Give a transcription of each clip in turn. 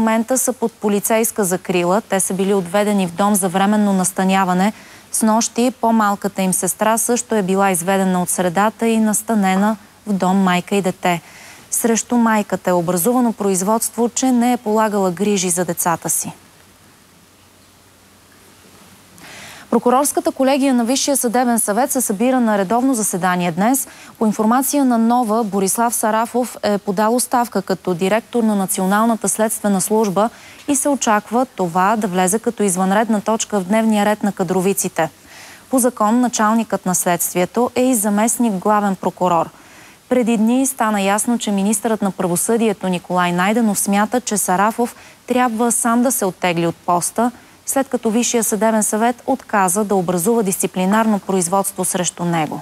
момента са под полицейска закрила. Те са били отведени в дом за временно настаняване. Снощи по-малката им сестра също е била изведена от средата и настанена в дом майка и дете. Срещу майката е образувано производство, че не е полагала грижи за децата си. Прокурорската колегия на Висшия съдебен съвет се събира на редовно заседание днес. По информация на Нова, Борислав Сарафов е подал оставка като директор на Националната следствена служба и се очаква това да влезе като извънредна точка в дневния ред на кадровиците. По закон началникът на следствието е и заместник главен прокурор. Преди дни стана ясно, че министърът на правосъдието Николай Найденов смята, че Сарафов трябва сам да се оттегли от поста, след като Висшия съдебен съвет отказа да образува дисциплинарно производство срещу него.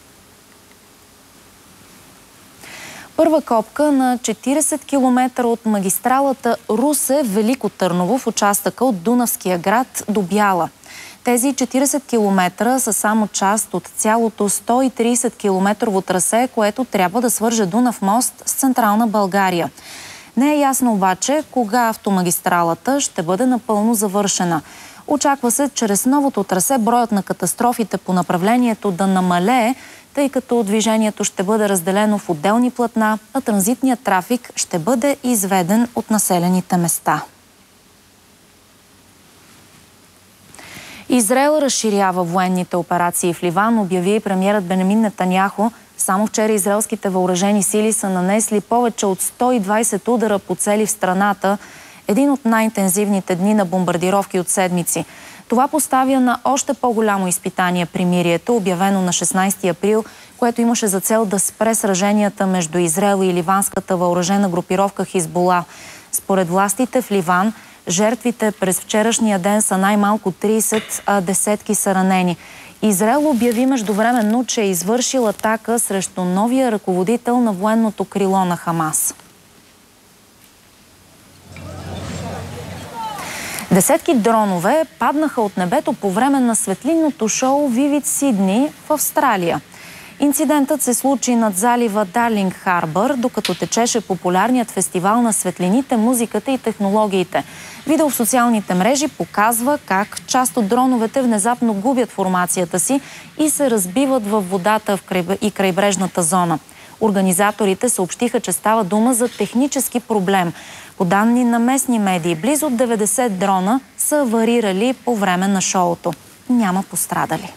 Първа копка на 40 км от магистралата Русе-Велико Търново в участъка от Дунавския град до Бяла. Тези 40 км са само част от цялото 130 км трасе, което трябва да свърже Дунав мост с Централна България. Не е ясно обаче кога автомагистралата ще бъде напълно завършена. Очаква се чрез новото трасе броят на катастрофите по направлението да намалее, тъй като движението ще бъде разделено в отделни платна, а транзитният трафик ще бъде изведен от населените места. Израел разширява военните операции в Ливан, обяви премиерът Бенямин Нетаняху. Само вчера израелските въоръжени сили са нанесли повече от 120 удара по цели в страната, един от най-интензивните дни на бомбардировки от седмици. Това поставя на още по-голямо изпитание примирието, обявено на 16 април, което имаше за цел да спре сраженията между Израел и ливанската въоръжена групировка Хизбула. Според властите в Ливан, жертвите през вчерашния ден са най-малко 30, а десетки са ранени. Израел обяви междувременно, че е извършил атака срещу новия ръководител на военното крило на Хамас. Десетки дронове паднаха от небето по време на светлинното шоу Vivid Sydney в Австралия. Инцидентът се случи над залива Дарлинг Харбър, докато течеше популярният фестивал на светлините, музиката и технологиите. Видео в социалните мрежи показва как част от дроновете внезапно губят формацията си и се разбиват във водата и крайбрежната зона. Организаторите съобщиха, че става дума за технически проблем. По данни на местни медии, близо 90 дрона са аварирали по време на шоуто. Няма пострадали.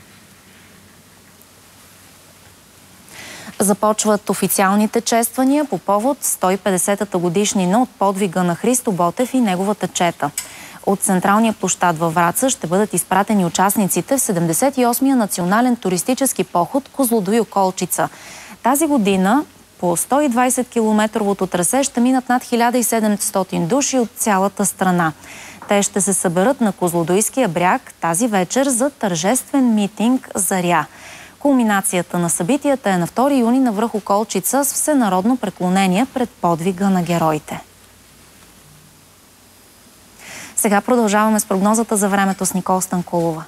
Започват официалните чествания по повод 150-та годишнина от подвига на Христо Ботев и неговата чета. От централния площад във Враца ще бъдат изпратени участниците в 78-я национален туристически поход Козлодуй Околчица. Тази година по 120-километровото трасе ще минат над 1700 души от цялата страна. Те ще се съберат на Козлодуйския бряг тази вечер за тържествен митинг "Заря". Кулминацията на събитията е на 2 юни на връх Околчица с всенародно преклонение пред подвига на героите. Сега продължаваме с прогнозата за времето с Никол Станкулова.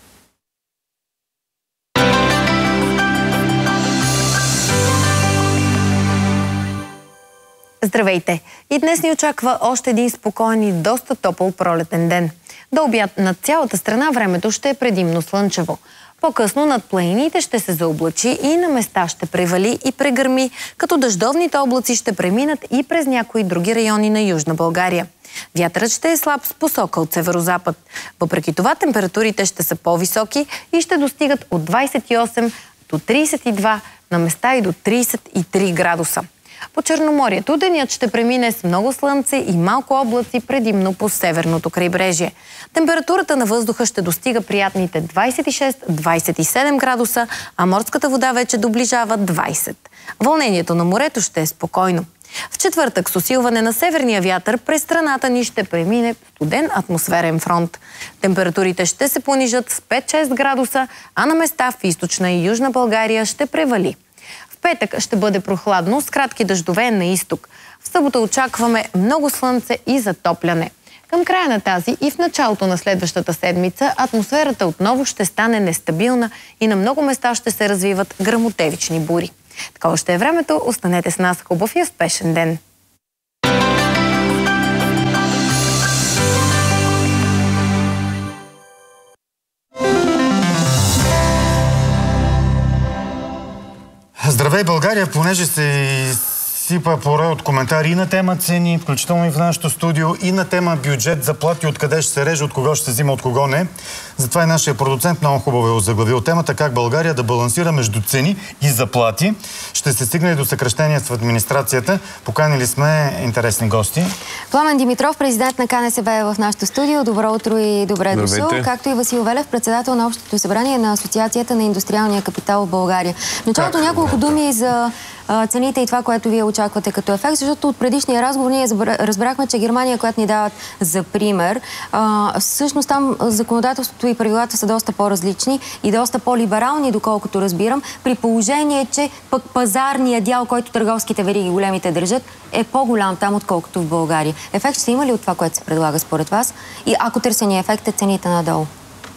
Здравейте! И днес ни очаква още един спокоен и доста топъл пролетен ден. До обяд над цялата страна времето ще е предимно слънчево. По-късно над планините ще се заоблачи и на места ще превали и прегърми, като дъждовните облаци ще преминат и през някои други райони на Южна България. Вятърът ще е слаб с посока от северозапад. Въпреки това температурите ще са по-високи и ще достигат от 28 до 32, на места и до 33 градуса. По Черноморието денят ще премине с много слънце и малко облаци, предимно по северното крайбрежие. Температурата на въздуха ще достига приятните 26-27 градуса, а морската вода вече доближава 20. Вълнението на морето ще е спокойно. В четвъртък с усилване на северния вятър през страната ни ще премине студен атмосферен фронт. Температурите ще се понижат с 5-6 градуса, а на места в източна и южна България ще превали. В петък ще бъде прохладно с кратки дъждове на изток. В събота очакваме много слънце и затопляне. Към края на тази и в началото на следващата седмица атмосферата отново ще стане нестабилна и на много места ще се развиват гръмотевични бури. Такова ще е времето. Останете с нас. Хубав и успешен ден! Здравей, България, понеже се сипа порой от коментари и на тема цени, включително и в нашото студио, и на тема бюджет, заплати, откъде ще се реже, от кого ще се взима, от кого не. Затова и нашия продуцент много хубаво е озаглавил темата как България да балансира между цени и заплати. Ще се стигне и до съкращения в администрацията. Поканили сме интересни гости. Пламен Димитров, президент на КНСБ е в нашото студио. Добро утро и добре дошъл. Както и Васил Велев, председател на Общото събрание на Асоциацията на индустриалния капитал в България. В началото няколко думи за цените и това, което вие очаквате като ефект, защото от предишния разговор ние разбрахме, че Германия, която ни дават за пример, всъщност там законодателството и правилата са доста по-различни и доста по-либерални, доколкото разбирам, при положение, че пък пазарният дял, който търговските вериги големите държат, е по-голям там, отколкото в България. Ефект ще има ли от това, което се предлага според вас? И ако търсения ефект е цените надолу?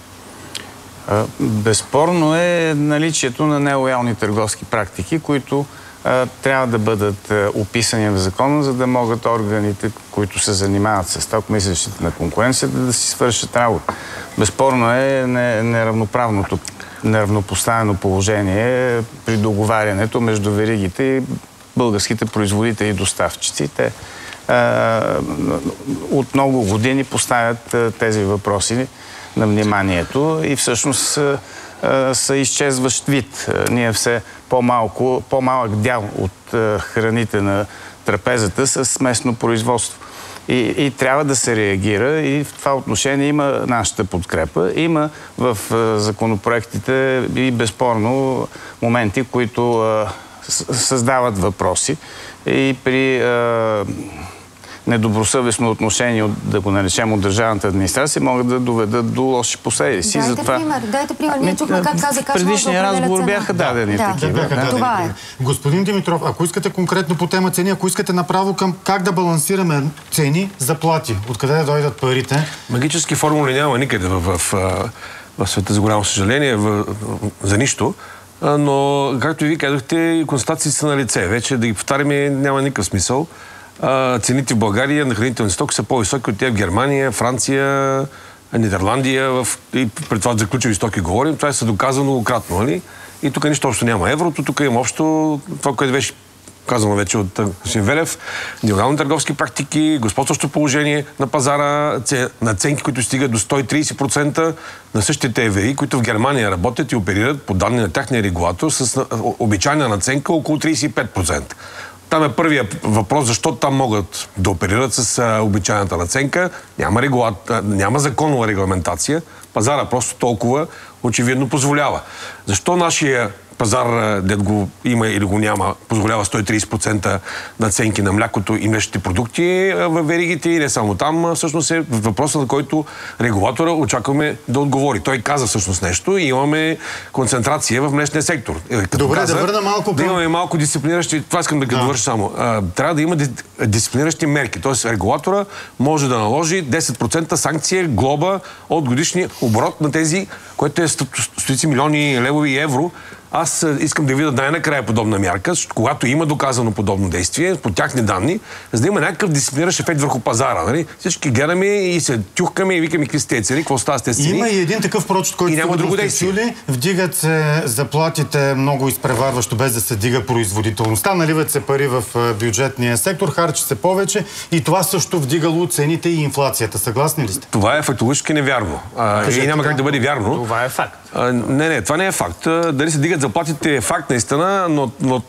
Безспорно е наличието на нелоялни търговски практики, които трябва да бъдат описани в закона, за да могат органите, които се занимават с това, Комисията на конкуренцията, да си свършат работа. Безспорно е неравнопоставено положение при договарянето между веригите и българските производители и доставчици. Те от много години поставят тези въпроси на вниманието и всъщност са изчезващ вид. Ние все по-малък дял от храните на трапезата с местно производство. И трябва да се реагира и в това отношение има нашата подкрепа. Има в законопроектите и безспорно моменти, които създават въпроси и при недобросъвестно отношение, да го наречем, от държавната администрация, могат да доведат до лоши последици. Дайте пример. Ние чухме как каза в предишния разговор бяха дадени такива. Това е. Господин Димитров, ако искате конкретно по тема цени, ако искате направо към как да балансираме цени, заплати, откъде да дойдат парите? Магически формули няма никъде в света, за голямо съжаление, за нищо. Но, както и ви казахте, констатации са на лице. Вече да ги повтаряме няма никакъв смисъл. Цените в България на хранителни стоки са по-високи от тях в Германия, Франция, Нидерландия, и пред това за ключови стоки говорим. Това е доказано многократно, нали? И тук нищо общо няма еврото, тук има общо това, което беше казано вече от господин Велев, нелоялни търговски практики, господстващо положение на пазара, наценки, които стигат до 130% на същите вериги, които в Германия работят и оперират по данни на тяхния регулатор с обичайна наценка около 35%. Там е първият въпрос, защо там могат да оперират с обичайната наценка. Няма законова регламентация. Пазара просто толкова очевидно позволява. Защо нашия пазар, дед го има или го няма, позволява 130% наценки на млякото и млечните продукти в веригите и не само там, всъщност е въпросът, на който регулатора очакваме да отговори. Той каза всъщност нещо и имаме концентрация в млечния сектор. Добре, да върна малко. Да имаме малко дисциплиниращи, това искам да ги довърша само. Трябва да има дисциплиниращи мерки. Тоест регулатора може да наложи 10% санкция, глоба от годишния оборот на тези, което е стотици милиони левови и евро. Аз искам да видя най-накрая подобна мярка, когато има доказано подобно действие, по тяхни данни, за да има някакъв дисциплиниращ ефект върху пазара. Нали? Всички гледаме и се тюхкаме и викаме какви сте цени, какво става с тези цени. Има и един такъв прочит, който няма друго действие. Чули. Вдигат се заплатите много изпреварващо, без да се дига производителността. Наливат се пари в бюджетния сектор, харчи се повече и това също вдигало цените и инфлацията. Съгласни ли сте? Това е фактологически невярно. И няма как да бъде вярно. Това е факт. Не, това не е факт. Дали се дигат заплатите е факт наистина, но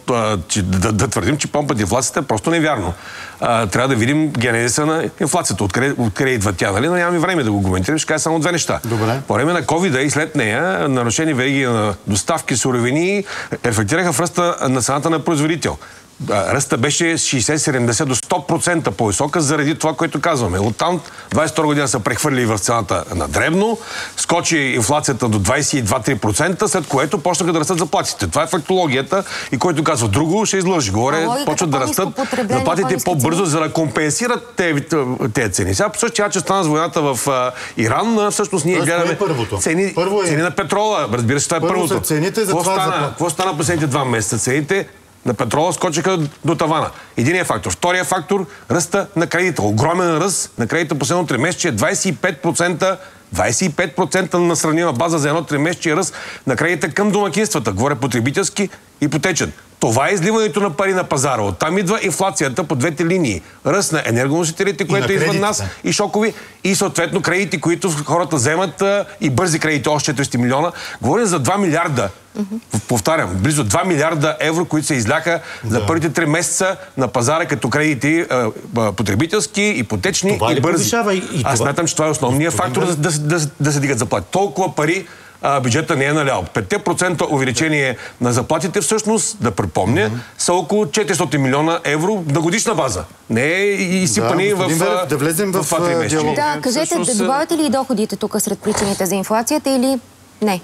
да твърдим, че помпат инфлацията е просто невярно. Трябва да видим генезиса на инфлацията. Откъде идва тя, нали? Но нямаме време да го коментирам. Ще кажа само две неща. Добре. По време на COVID и след нея нарушени вериги на доставки, суровини ефектираха в ръста на цената на производител. Ръста беше 60-70 до 100% по-висока заради това, което казваме. Оттам 22 година са прехвърли в цената на дребно, скочи инфлацията до 22-3%, след което почнаха да растат заплатите. Това е фактологията и който казва друго, ще излъжи. Горе почват да растат заплатите по-бързо, за да компенсират тези цени. Сега по същия начин стана с войната в Иран, всъщност ние гледаме цени на петрола. Разбира се, това е първото. Какво стана последните 2 месеца? Цените на петрола скочиха до тавана. Единият фактор. Втория фактор – ръста на кредита. Огромен ръст на кредита последно тримесечие. 25% на сравнима база за едно тримесечие ръст на кредита към домакинствата. Говоря потребителски, ипотечен. Това е изливането на пари на пазара. Оттам идва инфлацията по двете линии. Ръст на енергоносителите, което е извън нас, и шокови, и съответно кредити, които хората вземат, и бързи кредити, още 400 милиона. Говорим за 2 милиарда. Повтарям, близо 2 милиарда евро, които се изляха за първите 3 месеца на пазара като кредити потребителски, ипотечни и бързи. Аз смятам, че това е основният фактор да се дигат заплати. Толкова пари бюджета не е налял. 5% увеличение на заплатите всъщност, да припомня, са около 400 милиона евро на годишна база. Не е изсипани в това тримесечие. Да, кажете, добавяте ли и доходите тук сред причините за инфлацията или не?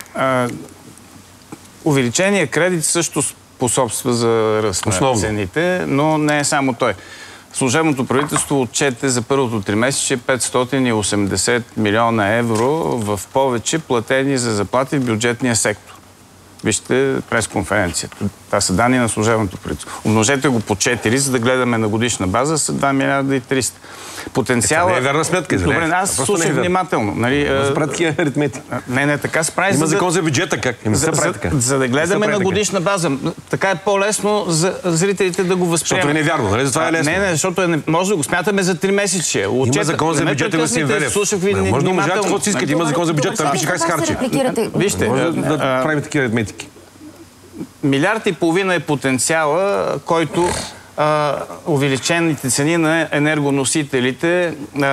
Увеличение кредит също способства за ръст на цените, но не е само той. Служебното правителство отчете за първото тримесечие 580 милиона евро в повече платени за заплати в бюджетния сектор. Вижте пресконференцията. Това са данни на служебното правителство. Умножете го по 4, за да гледаме на годишна база, са 2 милиарда и 300. Потенциала... Не е вярна сметка. Добре, аз слушах внимателно. Спратки аритмети. Не, така се прави. Има закон за бюджета, как? За да гледаме на годишна база. Така е по-лесно за зрителите да го възприемат. Защото е невярно, нали? Затова е лесно. Не, защото може да го смятаме за 3 месечия. Има закон за бюджета на Симвелев. Слушах ви може да внимателно. каквото си искате. Има закон за бюджета. Там пише как се харчи. Вижте, може да правим такива аритметики. 1,5 милиарда е потенциала, който увеличените цени на енергоносителите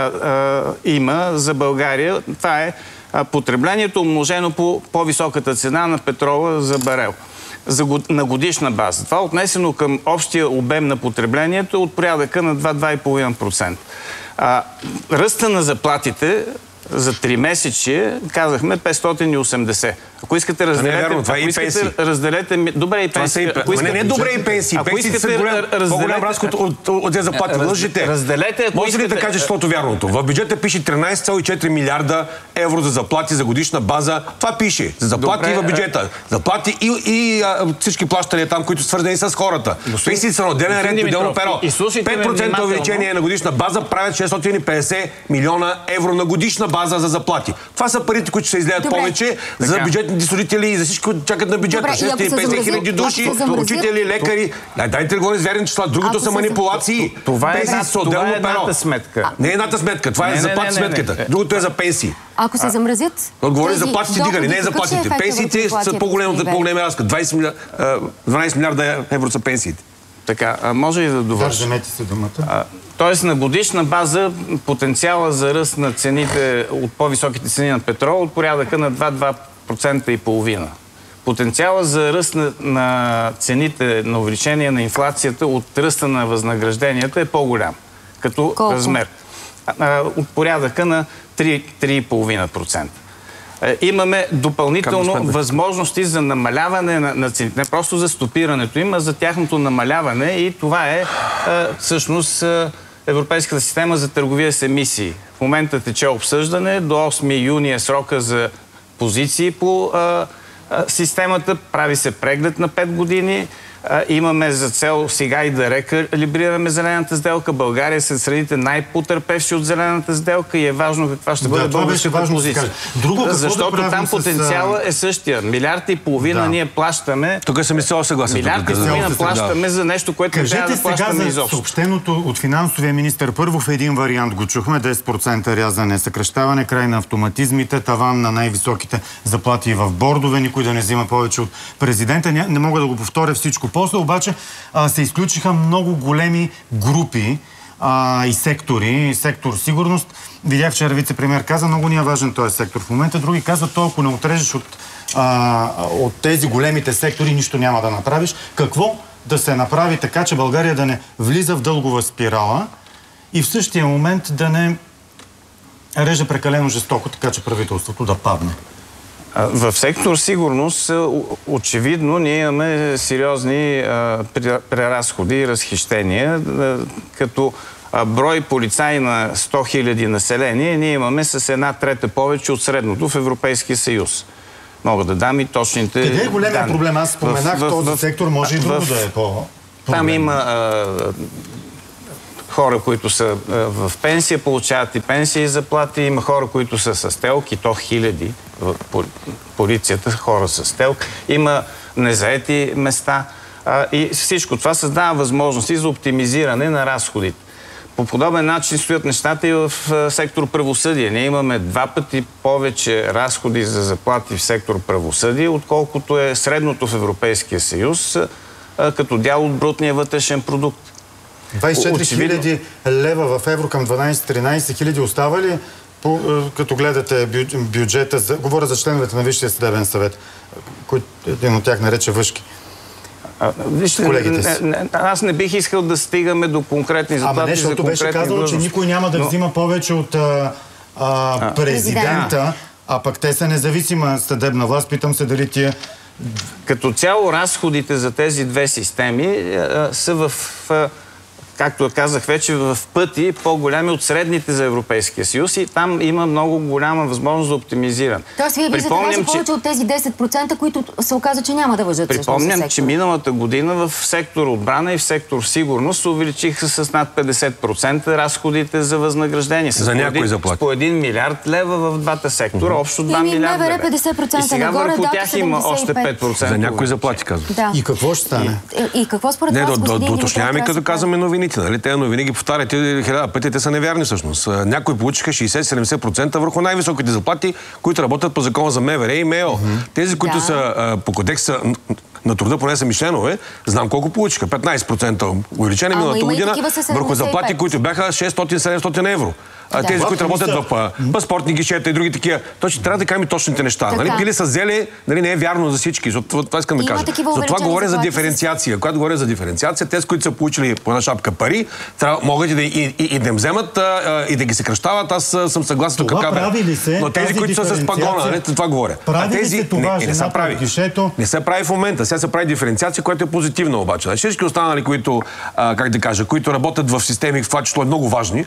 има за България. Това е потреблението умножено по по-високата цена на петрола за барел на годишна база. Това отнесено към общия обем на потреблението е от порядъка на 2-2,5%. Ръста на заплатите за 3 месече, казахме 580. Ако искате разделете... Добре и пенсии. Не добре и пенсии. Пенсиите са по-голям разход от тези заплати. Лъжите. Разделете. Може ли да кажеш защото вярното? В бюджета пише 13,4 милиарда евро за заплати за годишна база. Това пише. За заплати в бюджета. Заплати и всички плащания там, които са свързани с хората. Пенсиите са на отделен ред, отделно перо. 5% увеличение на годишна база правят 650 милиона евро на годишна база за заплати. Това са парите, които ще се излеят повече за бюджетните служители и за всички, които чакат на бюджета. 650 хиляди души, учители, лекари. Дайте да с верни числа. Другото са манипулации. Това е едната сметка. Не е едната сметка. Това е заплати сметката. Другото е за пенсии. Ако се замразят... Говори за платите дигали, не е за платите. Пенсиите са по-големи разход. 12 милиарда евро са пенсиите. Така, може и да довърши. Вземете се думата. Тоест на годишна база потенциала за ръст на цените от по-високите цени на петрол от порядъка на 2,5%. Потенциала за ръст на цените, на увеличение на инфлацията от ръста на възнагражденията е по-голям като размер. От порядъка на 3,5%. Имаме допълнително възможности за намаляване на цените. Не просто за стопирането им, а за тяхното намаляване и това е всъщност Европейската система за търговия с емисии. В момента тече обсъждане. До 8 юни е срока за позиции по системата. Прави се преглед на 5 години. Имаме за цел сега и да рекалибрираме зелената сделка. България е сред страните най-потърпевши от зелената сделка и е важно каква ще бъде българската позиция. Защото там потенциала е същия. 1,5 милиарда ние плащаме. Тук съм изцяло съгласен. 1,5 милиарда плащаме за нещо, което не трябва да плащаме изобщо. Кажете сега за съобщеното от финансовия министър. Първо в един вариант го чухме. 10% рязане, съкращаване, край на автоматизмите, таван на най-високите заплати в бордове. Никой да не взима повече от президента. Не мога да го повторя всичко. После обаче се изключиха много големи групи и сектори. Сектор сигурност. Видях вчера вице-премиер каза, много ни е важен този сектор в момента. Други казват, ако не отрежеш от тези големите сектори, нищо няма да направиш. Какво да се направи така, че България да не влиза в дългова спирала и в същия момент да не реже прекалено жестоко, така че правителството да падне? В сектор сигурност, очевидно, ние имаме сериозни преразходи и разхищения. Като брой полицаи на 100 000 население, ние имаме с 1/3 повече от средното в Европейския съюз. Мога да дам и точните Къде е големия проблем? Аз споменах този сектор, може и друго да е по-проблем. Там има хора, които са в пенсия, получават и пенсия и заплати. Има хора, които са с телк, и то хиляди в полицията, хора с телк. Има незаети места. И всичко това създава възможности за оптимизиране на разходите. По подобен начин стоят нещата и в сектор правосъдие. Ние имаме 2 пъти повече разходи за заплати в сектор правосъдие, отколкото е средното в Европейския съюз като дял от брутния вътрешен продукт. 24 хиляди лева в евро към 12-13 хиляди остава ли, като гледате бюджета? Говоря за членовете на Висшия съдебен съвет, който един от тях нарече въшки. Аз не бих искал да стигаме до конкретни заплати. Не, защото беше казано, че никой няма да взима повече от президента, а пък те са независима съдебна власт. Питам се дали тия... Като цяло разходите за тези две системи са в... както казах вече, в пъти по-голями от средните за Европейския съюз и там има много голяма възможност за оптимизиране. Тоест, вие виждате даже повече от тези 10%, които се оказа, че няма да въжат. Припомням, че миналата година в сектор отбрана и в сектор сигурност се увеличиха с над 50% разходите за възнаграждение. За някои заплати. С по 1 милиард лева в двата сектора, общо 2 милиарда лева. 50% и сега нагоре, върху тях има още 5%. За някои заплати, казвам. Да. И какво ще стане? И какво според вас, господин да уточняваме, като казваме новините. Нали? Те новини ги повтаряте 1000 пъти, те са неверни всъщност. Някои получиха 60-70% върху най-високите заплати, които работят по закона за МВР и МЕО. Тези, които са по кодекса на труда, поне са ми членове, знам колко получиха. 15% увеличение миналата година върху заплати, които бяха 600-700 евро. Тези, които работят в паспортни гишета и други такива. Точно трябва да кажем точните неща. Нали? Били са взели, нали, не е вярно за всички. Това искам да кажа. Затова говоря за диференциация. Когато говоря за диференциация, тези, които са получили по една шапка пари, могат и да им вземат и да ги съкращават. Аз съм съгласен тук. Но тези, които са с пагона, нали, това говоря. Тези не са прави. Не се прави в момента. Сега се прави диференциация, която е позитивна обаче. Всички останали, които, как да кажа, които работят в системи, в това число е много важни,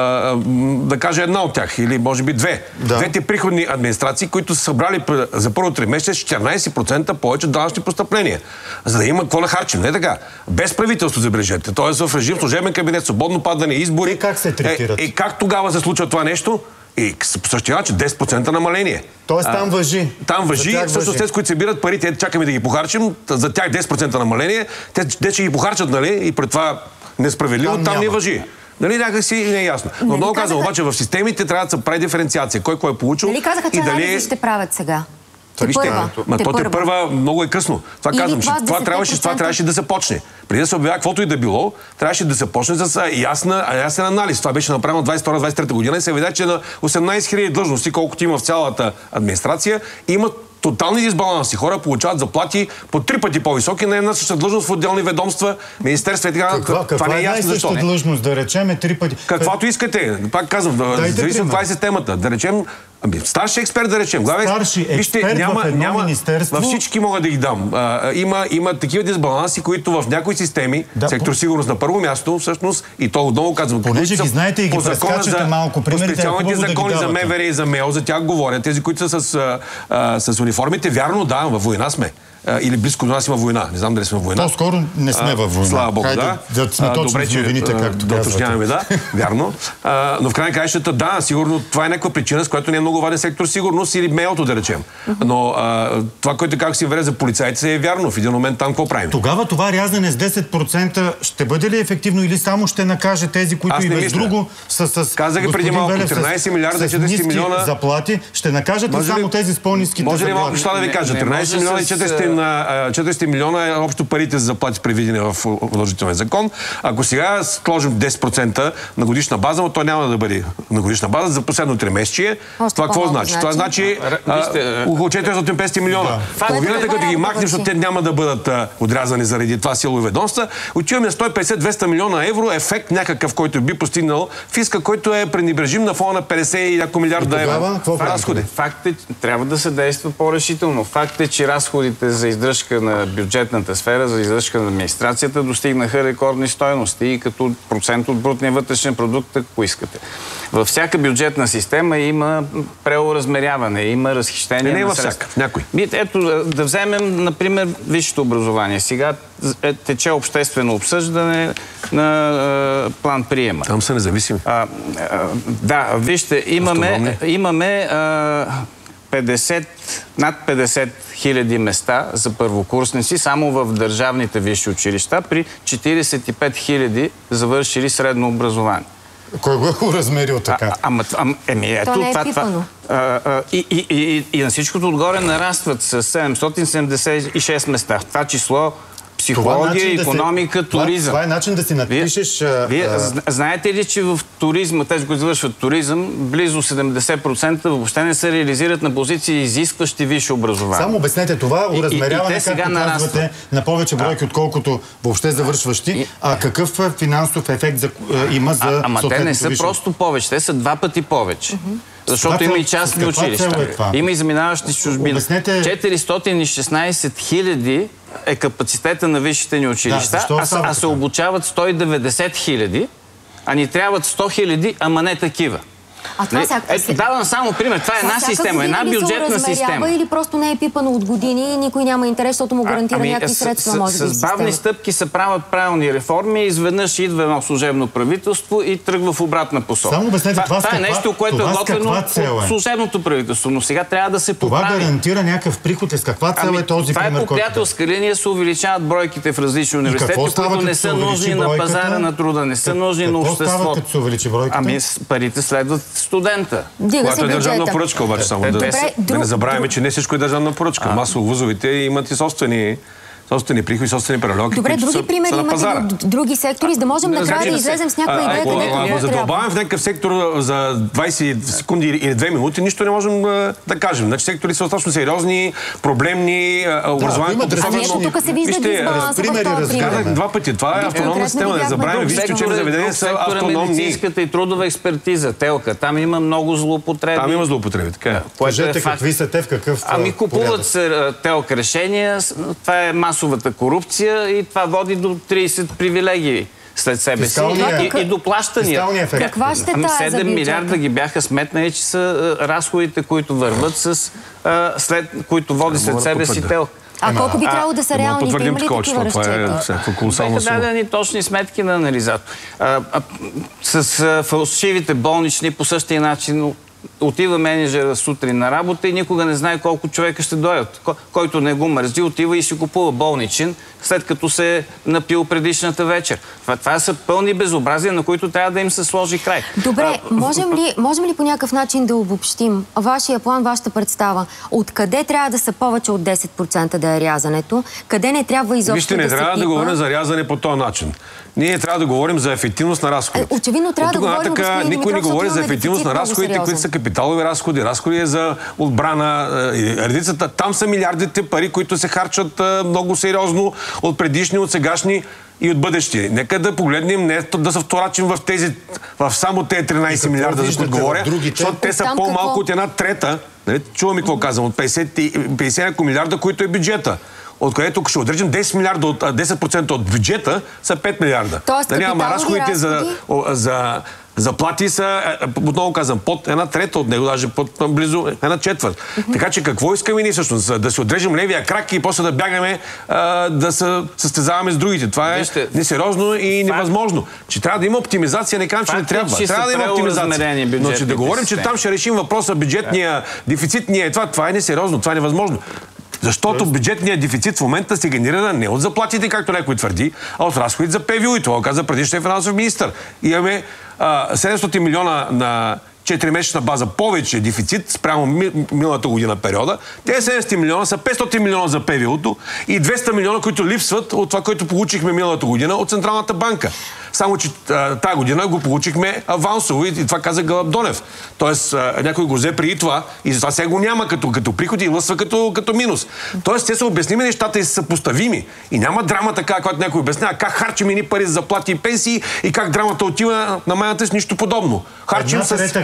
да кажа една от тях, или може би две. Двете приходни администрации, които са събрали за първо 3 месеца 14% повече данъчни постъпления. За да има какво да харчим, не така? Без правителство, забележете. Тоест в режим служебен кабинет, свободно падане, избори. И как се третират? Как тогава се случва това нещо? И се посъществява, че 10% намаление. Тоест там въжи. Там въжи. Всъщност тези, които се бират парите, чакаме да ги похарчим, за тях 10% намаление. Те ще ги похарчат, нали? И пред това несправедливо, там не въжи. Нали, някак си не е ясно. Но много казвам, обаче в системите трябва да се прави диференциация. Кой е получил. Нали казаха, че анализи ще правят сега? Те първа много е късно. Това казвам, че това трябваше да се почне. Преди да се обявява каквото и да било, трябваше да се почне с ясен анализ. Това беше направено 22-23 година и се видя, че на 18 000 длъжности, колкото има в цялата администрация, имат тотални дисбаланси. Хора получават заплати по 3 пъти по-високи на една съща длъжност в отделни ведомства, министерства и така. Това не е ясно защо. Каква длъжност, да речем, 3 пъти? Каквато искате. Пак казвам, зависи от това е системата. Да речем, старши експерт, да речем. Старши експерт в едно министерство. Във всички мога да ги дам. Има такива дисбаланси, които в някои системи, сектор сигурност на първо място, всъщност, и то отново казвам, понеже ги знаете и ги прескачате малко. По специалните закони за МВР и за МЕО, за тях говоря. Тези, които са с униформите, вярно, да, във война сме. Или близко до нас има война. Не знам дали сме в война. По-скоро не сме във война. Слава Богу, да. Да сме точно в новините, както да уточняваме, да. Вярно. Но в крайна краищата, да, сигурно това е някаква причина, с която не е много важен сектор сигурност или МЕО-то, да речем. Но това, което как си вере за полицайите, е вярно. В един момент там какво правим? Тогава това рязане с 10% ще бъде ли ефективно или само ще накаже тези, които и без друго с казах ги преди малко, 13 милиарда 400 милиона заплати, ще накажат ли само тези с по-ниските заплати? Може ли малко неща да ви кажа? 13 милиона и 400 милиона е общо парите за заплати, предвидени в удължителния закон. Ако сега сложим 10% на годишна база, но той няма да бъде на годишна база за последно 3 месечие. Това какво значи? Това значи около 450 милиона. Половината, като ги махнем, защото те няма да бъдат отрязани заради това силови ведомства, отиваме 150-200 милиона евро ефект някакъв, който би постигнал фиска, който е пренебрежим на фона на 50 и няколко милиарда евро. Разходи. Факт е, трябва да се действа по-решително. Факт е, че разходите за издръжка на бюджетната сфера, за издръжка на администрацията достигнаха рекордни стойности и като процент от брутния вътрешен продукт, ако искате. Във всяка бюджетна система има преоразмеряване, има разхищение на средства. Във всяка, в някой. Ето, да вземем, например, висшето образование. Сега тече обществено обсъждане на план приема. Там са независими. Да, вижте, имаме над 50 000 места за първокурсници само в държавните висши училища при 45 000 завършили средно образование. Кой го е размерил така? То не е пипано. И на всичкото отгоре нарастват с 776 места. В това число психология, икономика, туризъм. Това е начин да си надпишеш... Вие знаете ли, че в туризма, тези, които завършват туризъм, близо 70% въобще не се реализират на позиции, изискващи висше образование. Само обяснете това, уразмеряване, както казвате, на повече бройки, отколкото въобще завършващи. А какъв финансов ефект има за съответното те не са просто повече, те са 2 пъти повече. Защото има и частни училища. Има и заминаващи с чужбина. 416 000 е капацитета на висшите ни училища, а се обучават 190 000, а ни трябват 100 000, ама не такива. Ето, давам само пример. Това е една система, една бюджетна система. Или просто не е пипано от години и никой няма интерес, защото му гарантира някакви средства, може би. С бавни стъпки се правят правилни реформи, изведнъж идва едно служебно правителство и тръгва в обратна посока. Само обяснете това е нещо, което е готвено от служебното правителство, но сега трябва да се поправи. Това гарантира някакъв приход. С каква цел е този пример? Това е по приятелска линия, се увеличават бройките в различни университети, които не са нужни на пазара на труда, не са нужни на обществото. Какво става, като се увеличи бройката? Парите следват студента. Когато е държавна поръчка, обаче само да не забравяме, че не всичко е държавна поръчка. Масово вузовите имат и собствени приходи, собствени паралелки. Добре, други примери имате други сектори, за да можем накрая да излезем с някаква идея, където трябва. За да добавим в някакъв сектор за 20 секунди или 2 минути, нищо не можем да кажем. Значи сектори са достатъчно сериозни, проблемни, образованието. Ето тук се вижда дисбаланс в този пример. 2 пъти. Това е автономна система. Не забравяме, вижте, учебни заведения са автономни. Медицинската и трудова експертиза, ТЕЛК-а. Там има много злоупотреби. Там има злоупотреби, така. Кажете какви са те, в какъв купуват се ТЕЛК решения. Това е масовата корупция и това води до 30 привилегии след себе си и до плащания. Каква ще тая за 7 милиарда ги бяха сметнали, че са разходите, които върват които води след себе си ТЕЛК. А колко би трябвало да са реалните? Има ли такива разчети? Бяха дадени точни сметки на анализатор. С фалшивите болнични по същия начин отива менеджера сутрин на работа и никога не знае колко човека ще дойдат. Който не го мързи, отива и си купува болничен, след като се е напил предишната вечер. Това са пълни безобразия, на които трябва да им се сложи край. Добре, можем ли по някакъв начин да обобщим вашия план, вашата представа? Откъде трябва да са повече от 10% да е рязането? Къде не трябва изобщо да се пипа? Вижте, не трябва да говорим за рязане по този начин. Ние трябва да говорим за ефективност на разходите. Очевидно трябва да говорим, господин никой не говори за ефективност на разходите, които са капиталови разходи, разходи за отбрана, редицата. Там са милиардите пари, които се харчат много сериозно от предишни, от сегашни и от бъдещи. Нека да погледнем, не да се вторачим в само тези 13 милиарда, за които говоря, защото те са по-малко от 1/3. Чуваме какво казвам, от 50 милиарда, които е бюджета. От където ще отрежем 10% от бюджета са 5 милиарда. Тоест, разходите за заплати са, отново казвам, под 1/3 от него, даже под близо 1/4. Така че какво искаме ние всъщност? Да си отрежем левия крак и после да бягаме да се състезаваме с другите. Това е несериозно и невъзможно. Че трябва да има оптимизация, не казвам, че не трябва. Трябва да има оптимизация. Но че да говорим, че там ще решим въпроса бюджетния дефицит, това е несериозно, това е невъзможно. Защото бюджетният дефицит в момента се генерира не от заплатите, както някой твърди, а от разходите за ПВУ. И това каза предишният финансов министър. Имаме 700 милиона на 4-месечна база повече дефицит спрямо миналата година периода. Тези 700 милиона са 500 милиона за ПВУ-то и 200 милиона, които липсват от това, което получихме миналата година от Централната банка. Само, че тази година го получихме авансово и това каза Гълъб Донев. Тоест, някой го взе преди това и затова сега го няма като приходи и лъсва като минус. Тоест, те са обясними нещата и са съпоставими. И няма драма така, когато някой обяснява как харчим едни пари за заплати и пенсии и как драмата отива на майната с нищо подобно. Харчим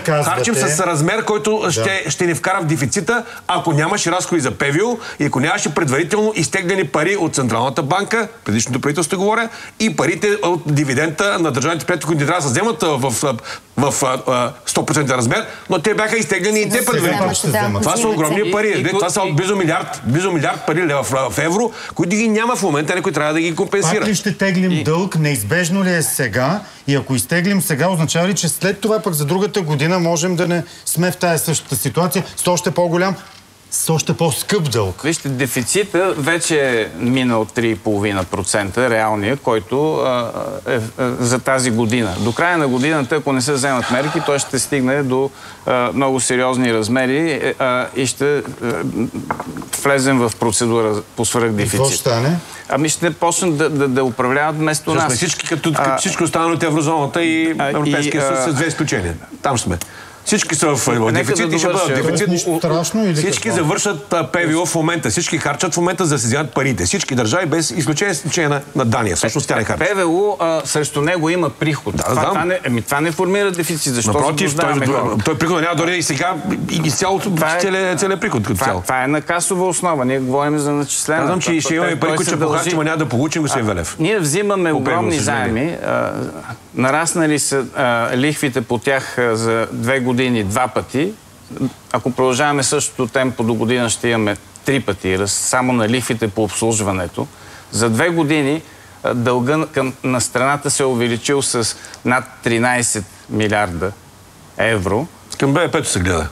с размер, който ще ни вкара в дефицита, ако нямаше разходи за ПВУ и ако нямаше предварително изтеглени пари от Централната банка, предишното правителство говоря, и парите от дивидента средствата на държавните предприятия, които не трябва да се вземат в 100% размер, но те бяха изтеглени и те предварително. Това са огромни пари. Това са близо милиард пари в евро, които ги няма в момента, някой трябва да ги компенсира. Пак ли ще теглим дълг? Неизбежно ли е сега? И ако изтеглим сега, означава ли, че след това пък за другата година можем да не сме в тази същата ситуация с още по-голям, с още по-скъп дълг? Вижте, дефицита вече е минал 3,5% реалния, който е за тази година. До края на годината, ако не се вземат мерки, той ще стигне до много сериозни размери и ще влезем в процедура по свръхдефицит. Какво ще стане? Ами ще почнат да управляват вместо нас. Всички, като всички останали от еврозоната и Европейския съюз с две изключения. Там сме. Всички са в дефицит и ще бъдат дефицит. Всички завършат ПВО в момента. Всички харчат в момента, за да се вземат парите. Всички държави, без изключение на Дания. Всъщност тя не харча. ПВО срещу него има приход. Това не формира дефицит. Защо заблуждаваме хората? Той приход няма дори и сега и целият приход. Това е на касова основа. Ние говорим за начислена. Казвам, че ще имаме пари, които ще похарчим, а няма да получим, господин Велев. Ние взимаме огромни заеми. Нараснали са лихвите по тях за 2 години 2 пъти. Ако продължаваме същото темпо до година, ще имаме 3 пъти само на лихвите по обслужването. За 2 години дълга на страната се е увеличил с над 13 милиарда евро. Към БВП-то се гледа.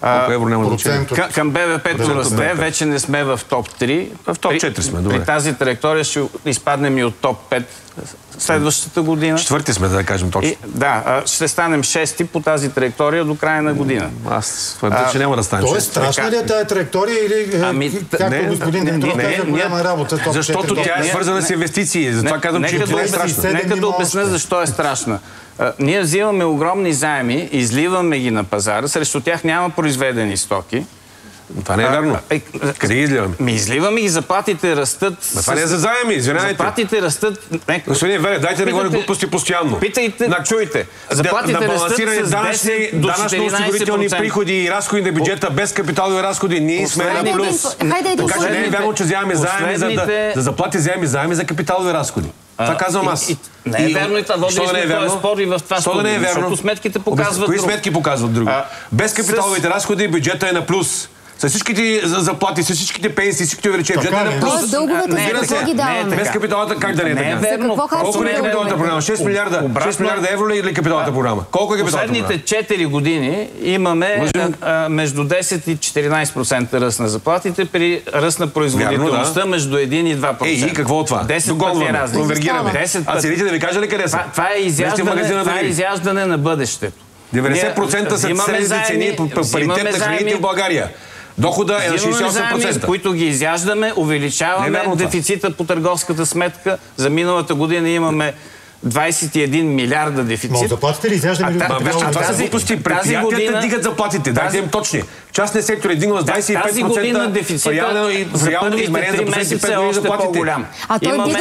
Към БВП-то расте, вече не сме в топ 3. В топ 4 сме, добре. При тази траектория ще изпаднем и от топ 5 следващата година. 4 сме, да кажем точно. Ще станем 6 по тази траектория до края на година. Аз твърдя, че няма да стане 6. Тоест, страшна ли е тази траектория или както господин Димитров каза, голяма работа? Защото тя е свързана с инвестиции. Затова казвам, че това е страшно. Нека да обясня защо е страшна. Ние взимаме огромни заеми, изливаме ги на пазара, срещу тях няма произведени стоки. Това не е вярно. Къде ги изливаме? Изливаме ги, заплатите растат. Това не е за заеми, извинявайте. Заплатите растат. Господин Велев, дайте да говорим глупости постоянно. Питайте, чуйте. Заплатите растат с 10 до 14%. приходи и разходи на бюджета без капиталови разходи. Ние сме на плюс. Така че не е вярно, че вземаме заеми за заплати, вземаме заеми за капиталови разходи. Това казвам аз. Не е вярно и това. Водили сме този спор и в това студио, защото сметките показват друго. Кои сметки показват друго? Без капиталовите разходи бюджета е на плюс. С всичките заплати, с всичките пенсии, всичките увеличения. Бюджета е на плюс. Дълговете за какво ги даваме? Без капиталата как да не е така? Колко е капиталната програма? 6 милиарда евро ли е капиталната програма? Колко е капиталната програма? Последните 4 години имаме между 10 и 14% ръст на заплатите при ръст на производителността между 1 и 2%. И какво от това? 10 пъти разлика. Конвергираме. А целите да ви кажа ли къде са? Това е изяждане на бъдещето. 90% са средните цени по паритет на храните в България. Дохода е на 68%. С които ги изяждаме, увеличаваме дефицита по търговската сметка. За миналата година имаме 21 милиарда дефицит. Но заплатите ли изяждаме? Това са глупости. Предприятията дигат заплатите. Дайте им точни. Частният сектор е дигнал с 25%. Тази година дефицита за първите 3 месеца е още по-голям. А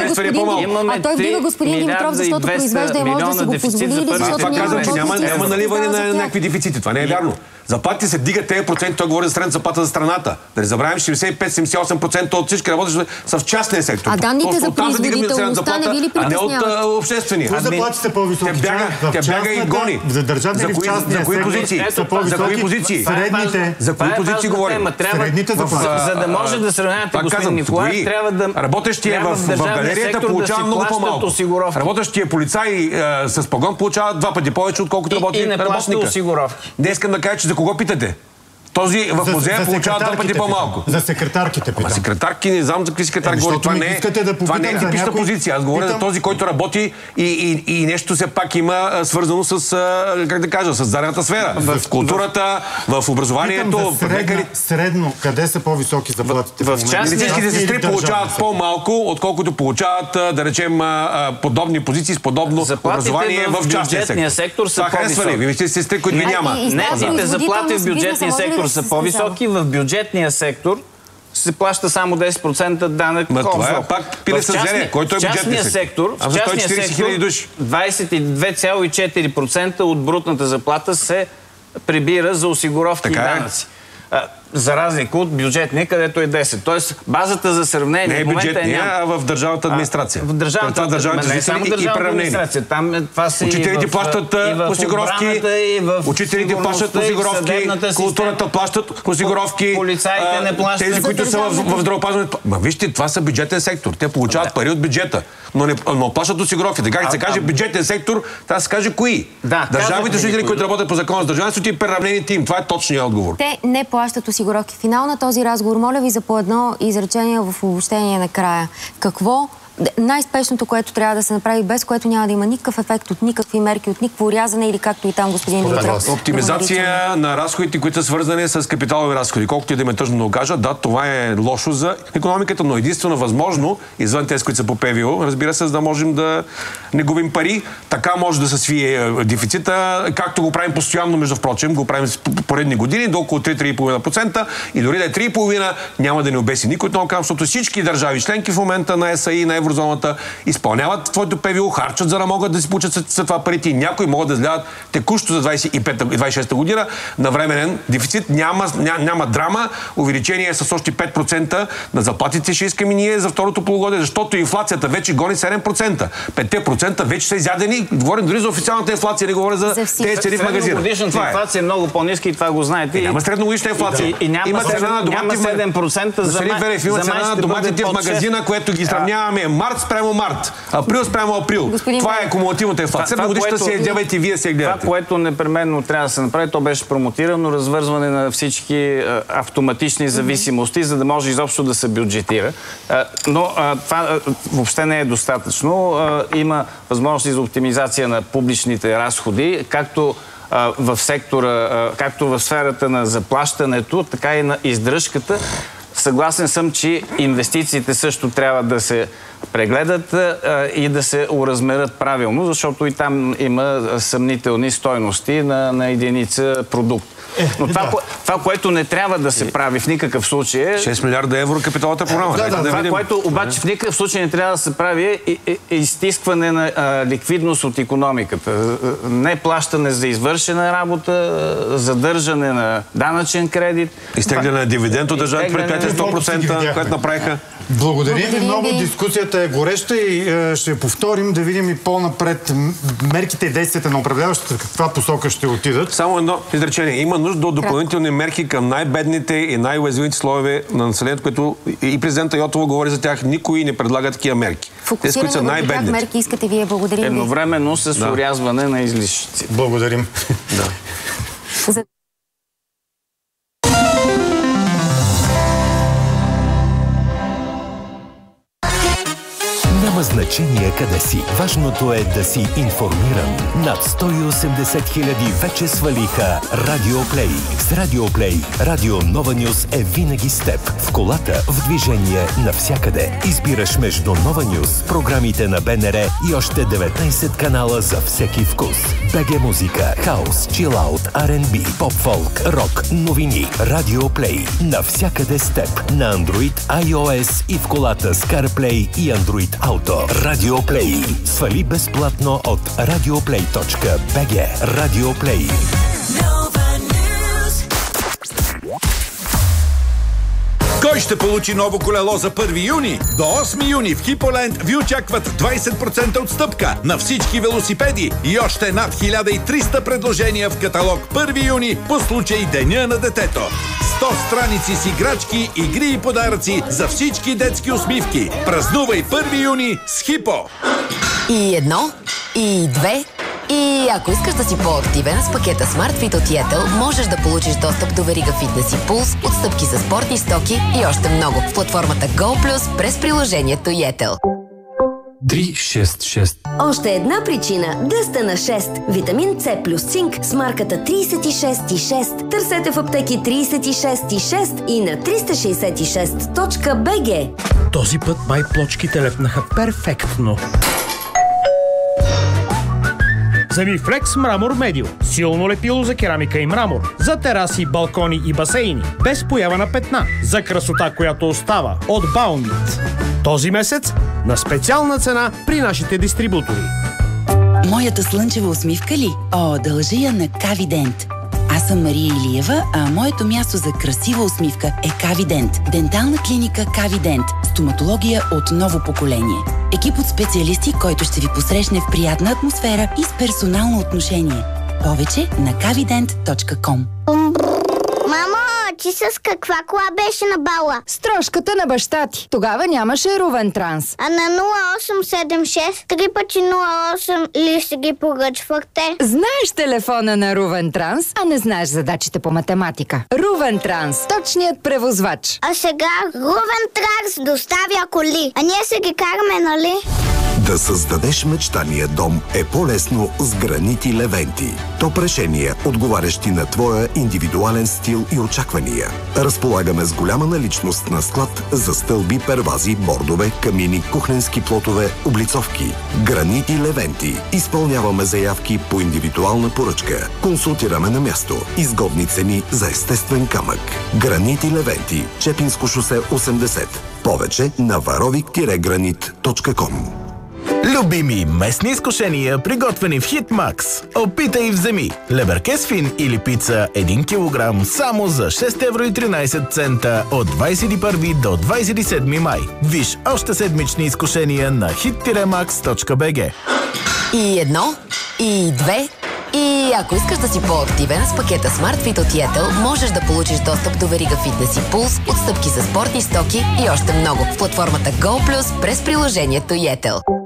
той вдига господин Димитров, защото произвежда и може да си го позволи или защото няма наливане на някакви дефицити. Това не е вярно. Заплатите се дигат тези проценти, той говори за средната заплата за страната. Да не забравим, 65-78% от всички работещи са в частния сектор. А данните за производителността не ви ли притесняват? А не от обществени. Заплатите са по-високи. Тя бяга и гони. За държавни или в частния сектор За кои позиции? Средните. За кои позиции говорим? Средните заплати. За да може да сравнявате, господин Николаев, трябва да... Работещия в галерията получава много по-малко. Работещия полицай с погон получава 2 пъти повече, отколкото работи работника. Не искам да кажа, че за кого питате? Този в музея получава 2 пъти по-малко. За секретарките питам. Секретарки, не знам за какви секретарки говори. Това не е типична позиция. Аз говоря за този, който работи и нещо все пак има свързано с, как да кажа, с заредната сфера. В културата, в образованието. Средно, къде са по-високи заплатите? В медицинските сестри получават по-малко, отколкото получават, да речем, подобни позиции с подобно образование в частния сектор. Това харесва ли? Медицинските сестри, които ви няма. Нетните заплати в бюджетния сектор са по-високи, в бюджетния сектор се плаща само 10% данък. Това е пак пиле с зеле, който е бюджетния сектор. В частния сектор 22,4% от брутната заплата се прибира за осигуровки и данъци. за разлика от бюджетния, където е 10. Тоест, базата за сравнение не е бюджетния, а в държавната администрация. В държавната администрация. Там това са учителите плащат осигуровки, учителите плащат осигуровки, културата плащат осигуровки, полицаите не плащат. Тези, които са в здравеопазването. Вижте, това са бюджетен сектор. Те получават пари от бюджета, но плащат осигуровки. Така се каже бюджетен сектор, трябва да се каже кои. Държавните служители, които работят по закона за държавенството и преравнените им. Това е точният отговор. Те не плащат осигуровки. Финал на този разговор, моля ви за по едно изречение в обобщение накрая. Какво най-спешното, което трябва да се направи, без което няма да има никакъв ефект от никакви мерки, от никакво рязане или както и там господин Димитров? Оптимизация на разходите, които са свързани с капиталови разходи. Колкото и да ме тъжно да го кажа, да, това е лошо за икономиката, но единствено възможно, извън тези, които са по ПВО, разбира се, за да можем да не губим пари. Така може да се свие дефицита, както го правим постоянно, между впрочем, го правим поредни години, до около 3-3,5%, и дори да е 3,5%, няма да ни обеси никой отново, защото всички държави членки в момента на ЕСА и на еврозоната изпълняват твоето ПВО, харчат, за да могат да си получат след това парите и някои могат да излядат текущо за 25-26 година на временен дефицит. Няма драма. Увеличение с още 5% на заплатите ще искаме ние за второто полугодие, защото инфлацията вече гони 7%. 5% вече са изядени. Говорим дори за официалната инфлация, не говоря за тези цени в магазина. Средногодишната инфлация е много по-ниска и това го знаете. Няма средногодишна инфлация. Има цена на доматите 7% за има цена на доматите в магазина, което ги сравняваме март спрямо март, април спрямо април. Това е кумулативната инфлация. Средногодишната си я гледайте и вие си я гледате. Това, което непременно трябва да се направи, то беше промотирано, развързване на всички автоматични зависимости, за да може изобщо да се бюджетира. Но това въобще не е достатъчно. Има възможности за оптимизация на публичните разходи, както в сектора, както в сферата на заплащането, така и на издръжката. Съгласен съм, че инвестициите също трябва да се прегледат и да се уразмерят правилно, защото и там има съмнителни стойности на единица продукт. Но това, което не трябва да се прави в никакъв случай е... 6 милиарда евро капиталната програма. Това, което обаче в никакъв случай не трябва да се прави е изтискване на ликвидност от икономиката. Не плащане за извършена работа, задържане на данъчен кредит. Изтегляне на дивиденд от държавните предприятия 100%, което направиха. Благодарим ви много. Дискусията е гореща и ще повторим да видим и по-напред мерките и действията на управляващите, каква посока ще отидат. Само едно изречение. Има нужда от допълнителни мерки към най-бедните и най-уязвимите слоеве на населението, които и президента Йотова говори за тях. Никой не предлага такива мерки. Фокусиране които са най-бедните. Мерки искате вие? Благодарим ви. Едновременно с урязване на излишъци. Благодарим. Няма значение къде си. Важното е да си информиран. Над 180 хиляди вече свалиха Радио Плей. С Радио Плей Радио Нова Нюс е винаги с теб. В колата, в движение, навсякъде. Избираш между Нова Нюс, програмите на БНР и още 19 канала за всеки вкус. БГ музика, хаус, чилаут, R&B, поп-фолк, рок, новини. Радио Плей. Навсякъде с теб. На Android, iOS и в колата с CarPlay и Android Auto. Радио Плей. Свали безплатно от radioplay.bg. Радио Плей. Кой ще получи ново колело за 1 юни? До 8 юни в Хиполенд ви очакват 20% отстъпка на всички велосипеди и още над 1300 предложения в каталог 1 юни по случай Деня на детето. 100 страници с играчки, игри и подаръци за всички детски усмивки. Празнувай 1 юни с Хипо! И едно, и две, и ако искаш да си по-активен, с пакета SmartFit от Yettel можеш да получиш достъп до верига Fitness и Pulse, отстъпки за спортни стоки и още много в платформата GoPlus през приложението Yettel. 366. Още една причина да сте на 6. Витамин С плюс цинк с марката 36,6. Търсете в аптеки 36,6 и на 366.bg. Този път май плочките лепнаха перфектно. Замифлекс Мрамор Медио. Силно лепило за керамика и мрамор. За тераси, балкони и басейни. Без поява на петна. За красота, която остава. От Баунит. Този месец на специална цена при нашите дистрибутори. Моята слънчева усмивка ли? О, дължи я на Кавидент. Аз съм Мария Илиева, а моето място за красива усмивка е Кавидент. Дентална клиника Кавидент. Стоматология от ново поколение. Екип от специалисти, който ще ви посрещне в приятна атмосфера и с персонално отношение. Повече на kavident.com. Мамо, ти с каква кола беше на бала? С трошката на баща ти. Тогава нямаше Рувен Транс. А на 0876 3 пъти 08 ли си ги поръчвахте? Знаеш телефона на Рувен Транс, а не знаеш задачите по математика. Рувен Транс. Точният превозвач. А сега Рувен Транс доставя коли. А ние се ги караме, нали? Да създадеш мечтания дом е по-лесно с гранити Левенти. Топ решения, отговарящи на твоя индивидуален стил и очаквания. Разполагаме с голяма наличност на склад за стълби, первази, бордове, камини, кухненски плотове, облицовки. Гранити Левенти. Изпълняваме заявки по индивидуална поръчка. Консултираме на място. Изгодни цени за естествен камък. Гранити Левенти. Чепинско шосе 80. Повече на varovik-granit.com. Любими местни изкушения, приготвени в Хитмакс. Опитай и вземи. Леберкес фин или пица 1 кг само за 6,13 евро от 21 до 27 май. Виж още седмични изкушения на hit-max.bg. И едно, и две, и ако искаш да си по-активен, с пакета Smart Fit от Yettel можеш да получиш достъп до верига Fitness и Pulse, отстъпки за спортни стоки и още много в платформата Go Plus през приложението Yettel.